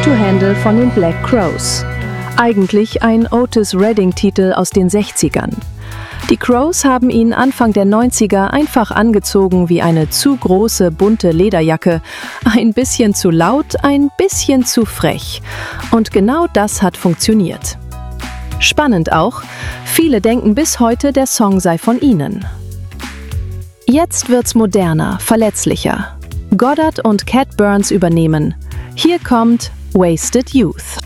to Handle von den Black Crowes. Eigentlich ein Otis Redding-Titel aus den 60ern. Die Crowes haben ihn Anfang der 90er einfach angezogen wie eine zu große, bunte Lederjacke. Ein bisschen zu laut, ein bisschen zu frech. Und genau das hat funktioniert. Spannend auch, viele denken bis heute, der Song sei von ihnen. Jetzt wird's moderner, verletzlicher. Goddard und Cat Burns übernehmen. Hier kommt Wasted Youth.